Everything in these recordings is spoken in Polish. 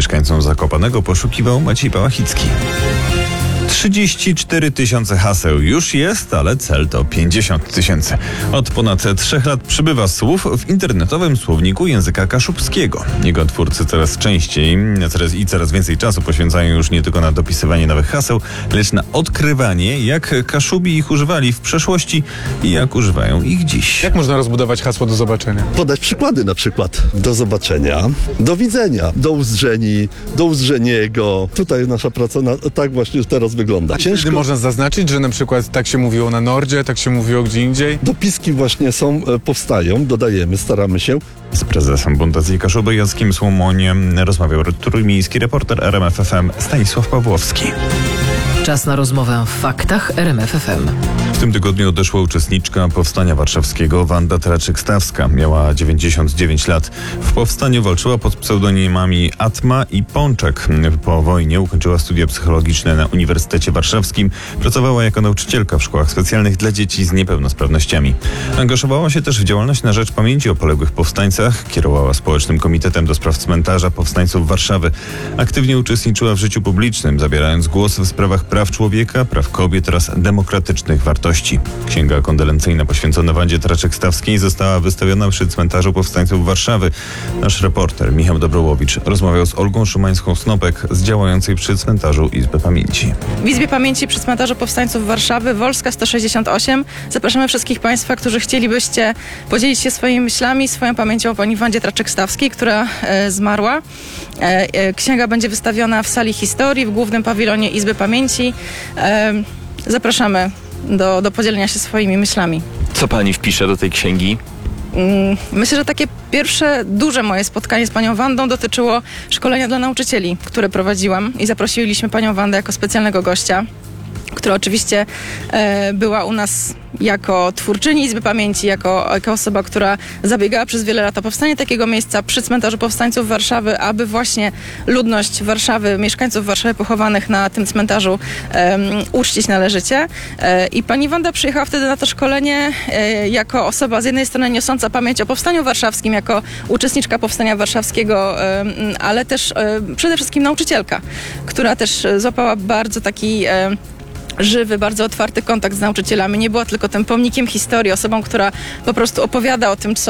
Mieszkańcom Zakopanego poszukiwał Maciej Pałachicki. 34 000 haseł już jest, ale cel to 50 000. Od ponad 3 lat przybywa słów w internetowym słowniku języka kaszubskiego. Jego twórcy coraz częściej i coraz więcej czasu poświęcają już nie tylko na dopisywanie nowych haseł, lecz na odkrywanie, jak Kaszubi ich używali w przeszłości i jak używają ich dziś. Jak można rozbudować hasło do zobaczenia? Podać przykłady na przykład. Do zobaczenia, do widzenia, do uzdrzeni, do uzdrzeniego. Tutaj nasza praca tak właśnie teraz wygląda. Wtedy można zaznaczyć, że na przykład tak się mówiło na Nordzie, tak się mówiło gdzie indziej? Dopiski właśnie powstają, dodajemy, staramy się. Z prezesem Fundacji Kaszuby Jackiem Słomoniem rozmawiał trójmiejski reporter RMF FM Stanisław Pawłowski. Czas na rozmowę w faktach RMF FM. W tym tygodniu odeszła uczestniczka Powstania Warszawskiego Wanda Traczyk-Stawska. Miała 99 lat. W powstaniu walczyła pod pseudonimami Atma i Pączek. Po wojnie ukończyła studia psychologiczne na Uniwersytecie Warszawskim. Pracowała jako nauczycielka w szkołach specjalnych dla dzieci z niepełnosprawnościami. Angażowała się też w działalność na rzecz pamięci o poległych powstańcach. Kierowała Społecznym Komitetem do Spraw Cmentarza Powstańców Warszawy. Aktywnie uczestniczyła w życiu publicznym, zabierając głos w sprawach praw człowieka, praw kobiet oraz demokratycznych wartości. Księga kondolencyjna poświęcona Wandzie Traczyk-Stawskiej została wystawiona przy Cmentarzu Powstańców Warszawy. Nasz reporter Michał Dobrołowicz rozmawiał z Olgą Szymańską-Snopek z działającej przy cmentarzu Izby Pamięci. W Izbie Pamięci przy Cmentarzu Powstańców Warszawy, Wolska 168. Zapraszamy wszystkich Państwa, którzy chcielibyście podzielić się swoimi myślami, swoją pamięcią o pani Wandzie Traczyk-Stawskiej, która zmarła. Księga będzie wystawiona w sali historii, w głównym pawilonie Izby Pamięci. Zapraszamy do podzielenia się swoimi myślami. Co pani wpisze do tej księgi? Myślę, że takie pierwsze duże moje spotkanie z panią Wandą dotyczyło szkolenia dla nauczycieli, które prowadziłam i zaprosiliśmy panią Wandę jako specjalnego gościa, która oczywiście była u nas jako twórczyni Izby Pamięci, jako osoba, która zabiegała przez wiele lat o powstanie takiego miejsca przy Cmentarzu Powstańców Warszawy, aby właśnie ludność Warszawy, mieszkańców Warszawy pochowanych na tym cmentarzu uczcić należycie. I pani Wanda przyjechała wtedy na to szkolenie jako osoba z jednej strony niosąca pamięć o Powstaniu Warszawskim, jako uczestniczka Powstania Warszawskiego, ale też przede wszystkim nauczycielka, która też złapała bardzo taki żywy, bardzo otwarty kontakt z nauczycielami. Nie była tylko tym pomnikiem historii, osobą, która po prostu opowiada o tym,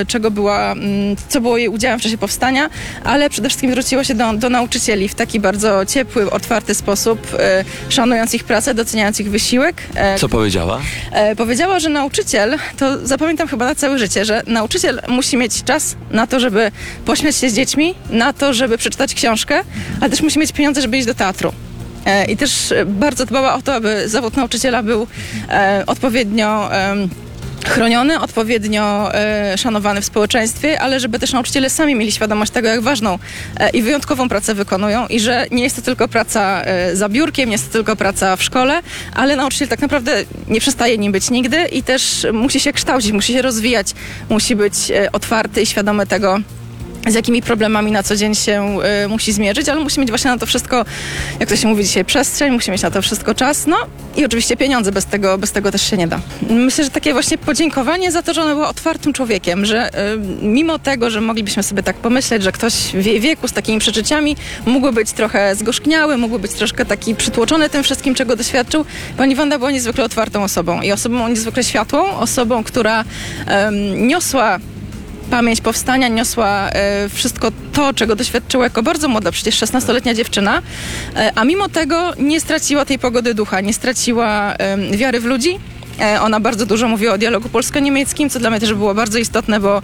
co było jej udziałem w czasie powstania, ale przede wszystkim zwróciła się do nauczycieli w taki bardzo ciepły, otwarty sposób, szanując ich pracę, doceniając ich wysiłek. Co powiedziała? Powiedziała, że nauczyciel, to zapamiętam chyba na całe życie, że nauczyciel musi mieć czas na to, żeby pośmiać się z dziećmi, na to, żeby przeczytać książkę, ale też musi mieć pieniądze, żeby iść do teatru. I też bardzo dbała o to, aby zawód nauczyciela był odpowiednio chroniony, odpowiednio szanowany w społeczeństwie, ale żeby też nauczyciele sami mieli świadomość tego, jak ważną i wyjątkową pracę wykonują i że nie jest to tylko praca za biurkiem, nie jest to tylko praca w szkole, ale nauczyciel tak naprawdę nie przestaje nim być nigdy i też musi się kształcić, musi się rozwijać, musi być otwarty i świadomy tego, z jakimi problemami na co dzień się musi zmierzyć, ale musi mieć właśnie na to wszystko, jak to się mówi dzisiaj, przestrzeń, musi mieć na to wszystko czas, no i oczywiście pieniądze, bez tego też się nie da. Myślę, że takie właśnie podziękowanie za to, że ona była otwartym człowiekiem, że mimo tego, że moglibyśmy sobie tak pomyśleć, że ktoś w jej wieku z takimi przeżyciami mógłby być trochę zgorzkniały, mógłby być troszkę taki przytłoczony tym wszystkim, czego doświadczył, pani Wanda była niezwykle otwartą osobą i osobą niezwykle światłą, osobą, która niosła pamięć powstania, niosła wszystko to, czego doświadczyła jako bardzo młoda, przecież 16-letnia dziewczyna, a mimo tego nie straciła tej pogody ducha, nie straciła wiary w ludzi. Ona bardzo dużo mówiła o dialogu polsko-niemieckim, co dla mnie też było bardzo istotne, bo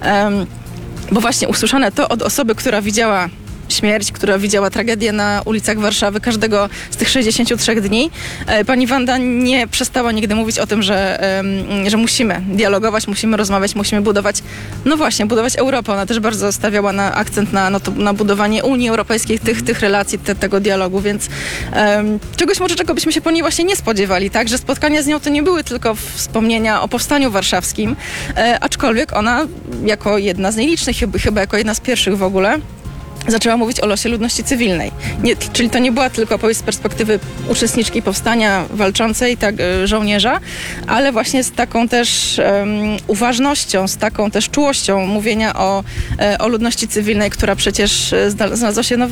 właśnie usłyszane to od osoby, która widziała śmierć, która widziała tragedię na ulicach Warszawy każdego z tych 63 dni. Pani Wanda nie przestała nigdy mówić o tym, że musimy dialogować, musimy rozmawiać, musimy budować, no właśnie, budować Europę. Ona też bardzo stawiała akcent na budowanie Unii Europejskiej, tych relacji, tego dialogu, więc czegoś może, czego byśmy się po niej właśnie nie spodziewali, tak? Że spotkania z nią to nie były tylko wspomnienia o Powstaniu Warszawskim, aczkolwiek ona jako jedna z nielicznych, chyba jako jedna z pierwszych w ogóle, zaczęła mówić o losie ludności cywilnej. Czyli to nie była tylko opowieść z perspektywy uczestniczki powstania walczącej, tak, żołnierza, ale właśnie z taką też uważnością, z taką też czułością mówienia o ludności cywilnej, która przecież znalazła się